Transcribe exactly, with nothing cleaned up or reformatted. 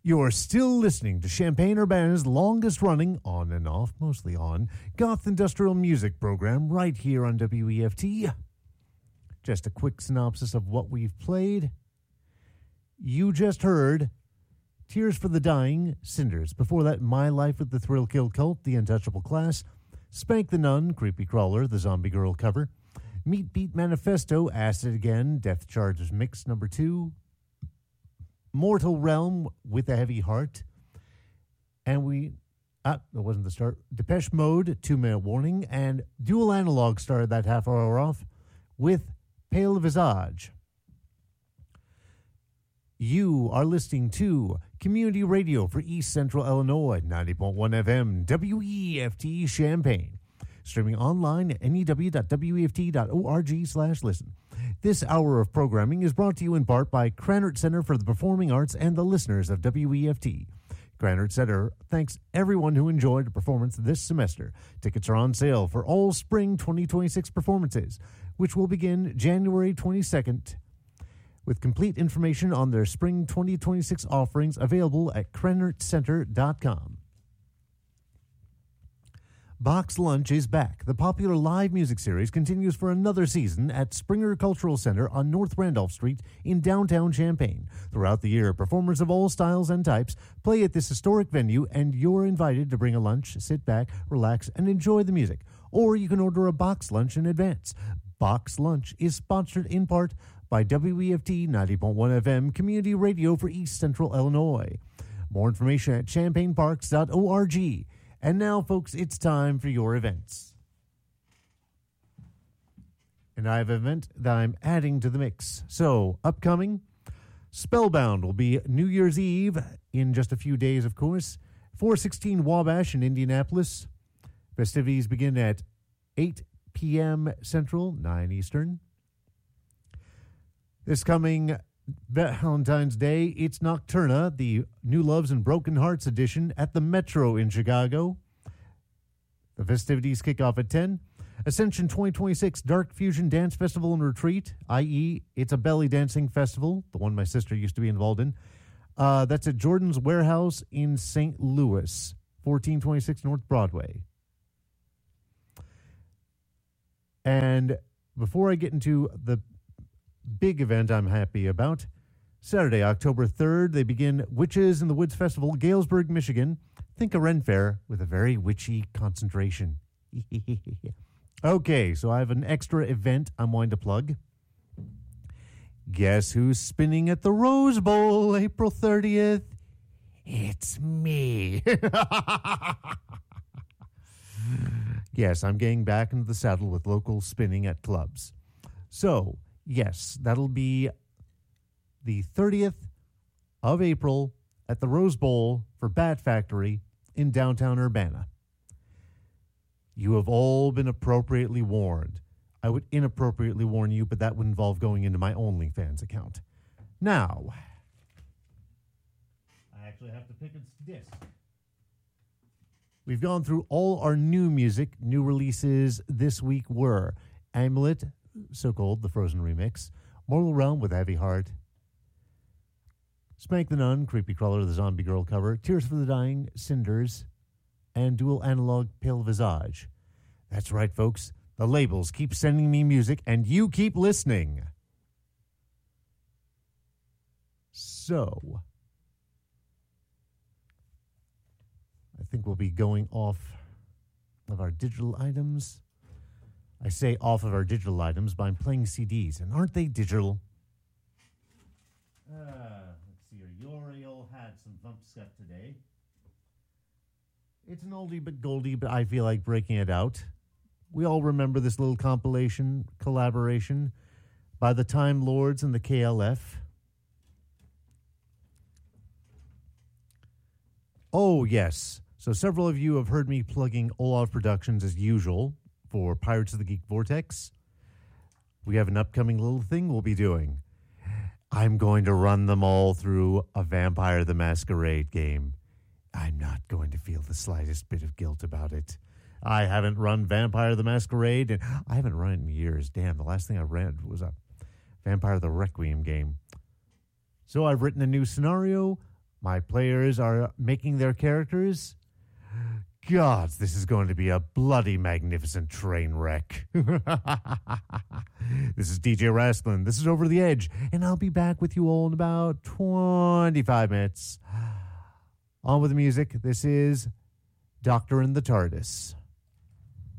You're still listening to Champaign-Urbana's longest-running, on and off, mostly on, goth industrial music program right here on W E F T. Just a quick synopsis of what we've played. You just heard Tears for the Dying, Cinders. Before that, My Life with the Thrill Kill Cult, The Untouchable Class. Spank the Nun, Creepy Crawler, the Zombie Girl cover. Meat Beat Manifesto, Acid Again, Death Charges Mix number two. Mortal Realm with a Heavy Heart. And we, ah, that wasn't the start. Depeche Mode, Two Minute Warning. And Dual Analog started that half hour off with Pale Visage. You are listening to Community Radio for East Central Illinois, ninety point one F M, W E F T Champaign. Streaming online at N E W dot W E F T dot org slash listen. This hour of programming is brought to you in part by Krannert Center for the Performing Arts and the listeners of W E F T. Krannert Center thanks everyone who enjoyed a performance this semester. Tickets are on sale for all spring twenty twenty-six performances, which will begin January twenty-second. With complete information on their spring twenty twenty-six offerings available at krannert center dot com. Box Lunch is back. The popular live music series continues for another season at Springer Cultural Center on North Randolph Street in downtown Champaign. Throughout the year, performers of all styles and types play at this historic venue, and you're invited to bring a lunch, sit back, relax, and enjoy the music. Or you can order a box lunch in advance. Box Lunch is sponsored in part by W E F T ninety point one F M Community Radio for East Central Illinois. More information at champaign parks dot org. And now, folks, it's time for your events. And I have an event that I'm adding to the mix. So, upcoming, Spellbound will be New Year's Eve in just a few days, of course. four sixteen Wabash in Indianapolis. Festivities begin at eight p.m. Central, nine Eastern. This coming Valentine's Day, it's Nocturna, the New Loves and Broken Hearts edition at the Metro in Chicago. The festivities kick off at ten. Ascension twenty twenty-six Dark Fusion Dance Festival and Retreat, that is, it's a belly dancing festival, the one my sister used to be involved in. Uh, that's at Jordan's Warehouse in Saint Louis, fourteen twenty-six North Broadway. And before I get into the big event I'm happy about, Saturday, October third, they begin Witches in the Woods Festival, Galesburg, Michigan. Think a Ren Fair with a very witchy concentration. Okay, so I have an extra event I'm wanting to plug. Guess who's spinning at the Rose Bowl April thirtieth? It's me. Yes, I'm getting back into the saddle with local spinning at clubs. So, yes, that'll be the thirtieth of April at the Rose Bowl for Bat Factory in downtown Urbana. You have all been appropriately warned. I would inappropriately warn you, but that would involve going into my OnlyFans account. Now, I actually have to pick a disc. We've gone through all our new music. New releases this week were Amulet, so-called the Frozen remix, Mortal Realm with a Heavy Heart, Spank the Nun, Creepy Crawler, the Zombie Girl cover, Tears for the Dying, Cinders, and Dual Analog, Pale Visage. That's right, folks. The labels keep sending me music, and you keep listening. So, I think we'll be going off of our digital items. I say off of our digital items, but I'm playing C Ds, and aren't they digital? Uh, let's see here. Uriel had some bump stuff today. It's an oldie but goldie, but I feel like breaking it out. We all remember this little compilation collaboration by the Time Lords and the K L F. Oh, yes. So several of you have heard me plugging Olaf Productions as usual for Pirates of the Geek Vortex. We have an upcoming little thing we'll be doing. I'm going to run them all through a Vampire the Masquerade game. I'm not going to feel the slightest bit of guilt about it. I haven't run Vampire the Masquerade, and I haven't run it in years. Damn, the last thing I read was a Vampire the Requiem game. So I've written a new scenario. My players are making their characters. Gods, this is going to be a bloody magnificent train wreck. This is D J Rasklin. This is Over the Edge, and I'll be back with you all in about twenty-five minutes. On with the music. This is Doctor in the TARDIS.